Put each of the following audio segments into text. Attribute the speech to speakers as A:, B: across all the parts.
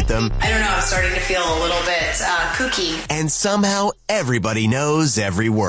A: celebrate them.
B: I don't know, I'm starting to feel a little bit kooky.
A: And somehow everybody knows every word.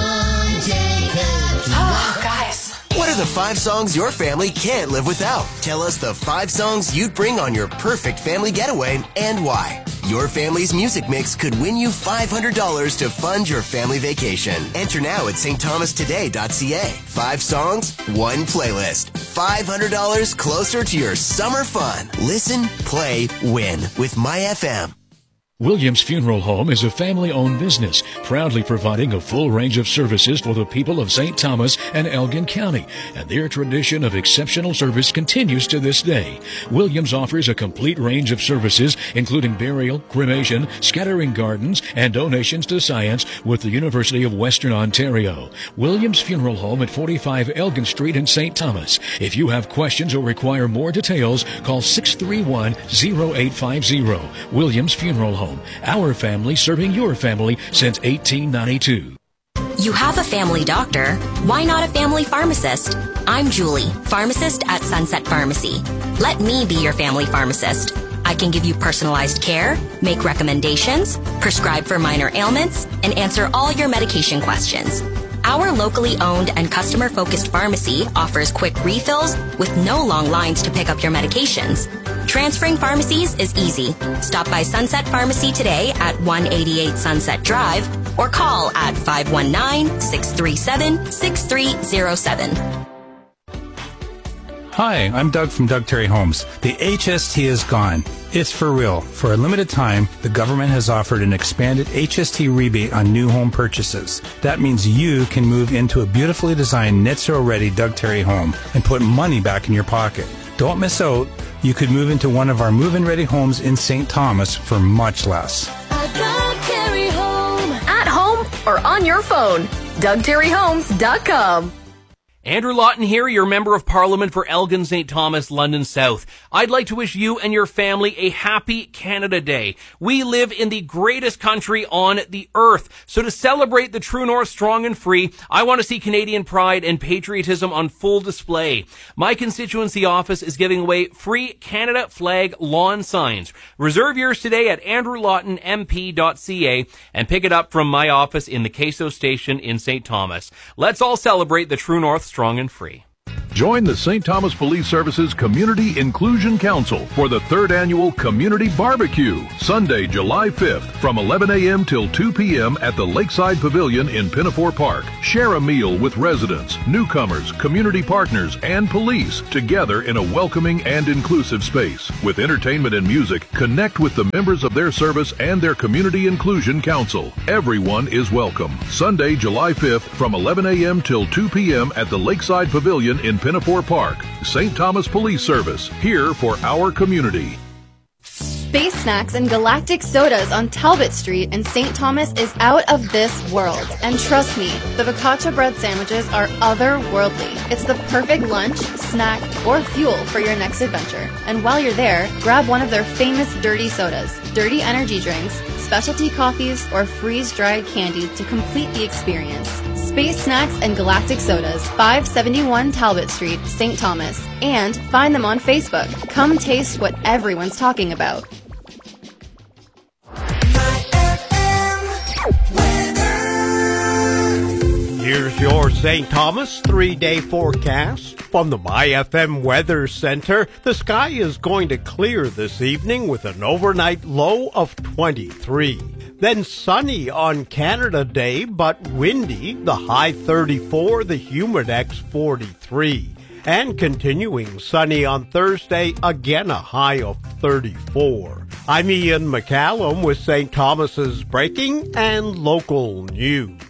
B: Oh, guys.
A: What are the 5 songs your family can't live without? Tell us the 5 songs you'd bring on your perfect family getaway and why. Your family's music mix could win you $500 to fund your family vacation. Enter now at stthomastoday.ca. 5 songs, 1 playlist. $500 closer to your summer fun. Listen, play, win with MyFM.
C: Williams Funeral Home is a family-owned business, proudly providing a full range of services for the people of St. Thomas and Elgin County, and their tradition of exceptional service continues to this day. Williams offers a complete range of services, including burial, cremation, scattering gardens, and donations to science with the University of Western Ontario. Williams Funeral Home at 45 Elgin Street in St. Thomas. If you have questions or require more details, call 631-0850. Williams Funeral Home. Our family serving your family since 1892.
D: You have a family doctor. Why not a family pharmacist? I'm Julie, pharmacist at Sunset Pharmacy. Let me be your family pharmacist. I can give you personalized care, make recommendations, prescribe for minor ailments, and answer all your medication questions. Our locally owned and customer-focused pharmacy offers quick refills with no long lines to pick up your medications. Transferring pharmacies is easy. Stop by Sunset Pharmacy today at 188 Sunset Drive or call at 519-637-6307.
E: Hi, I'm Doug from Doug Terry Homes. The HST is gone. It's for real. For a limited time, the government has offered an expanded HST rebate on new home purchases. That means you can move into a beautifully designed net zero ready Doug Terry home and put money back in your pocket. Don't miss out. You could move into one of our move-in ready homes in St. Thomas for much less.
F: A Doug Terry home. At home or on your phone. DougTerryHomes.com.
G: Andrew Lawton here, your Member of Parliament for Elgin, St. Thomas, London South. I'd like to wish you and your family a happy Canada Day. We live in the greatest country on the earth. So to celebrate the True North strong and free, I want to see Canadian pride and patriotism on full display. My constituency office is giving away free Canada flag lawn signs. Reserve yours today at andrewlawtonmp.ca and pick it up from my office in the Queso Station in St. Thomas. Let's all celebrate the True North strong and free.
H: Join the St. Thomas Police Services Community Inclusion Council for the 3rd Annual Community Barbecue, Sunday, July 5th, from 11 a.m. till 2 p.m. at the Lakeside Pavilion in Pinafore Park. Share a meal with residents, newcomers, community partners, and police together in a welcoming and inclusive space. With entertainment and music, connect with the members of their service and their Community Inclusion Council. Everyone is welcome. Sunday, July 5th, from 11 a.m. till 2 p.m. at the Lakeside Pavilion in Pinafore Park. St. Thomas Police Service, here for our community.
I: Space Snacks and Galactic Sodas on Talbot Street in St. Thomas is out of this world. And trust me, the focaccia bread sandwiches are otherworldly. It's the perfect lunch, snack, or fuel for your next adventure. And while you're there, grab one of their famous dirty sodas, dirty energy drinks, specialty coffees, or freeze-dried candy to complete the experience. Space Snacks and Galactic Sodas, 571 Talbot Street, St. Thomas. And find them on Facebook. Come taste what everyone's talking about.
J: Here's your St. Thomas 3-day forecast from the MyFM Weather Center. The sky is going to clear this evening with an overnight low of 23. Then sunny on Canada Day, but windy, the high 34, the humidex 43. And continuing sunny on Thursday, again a high of 34. I'm Ian McCallum with St. Thomas's breaking and local news.